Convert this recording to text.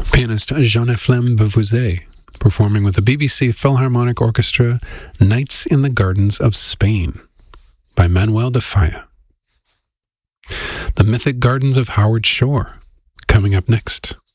Pianist Jean-Ephlem Beauvoisin performing with the BBC Philharmonic Orchestra, Nights in the Gardens of Spain by Manuel de Falla. The Mythic Gardens of Howard Shore, coming up next.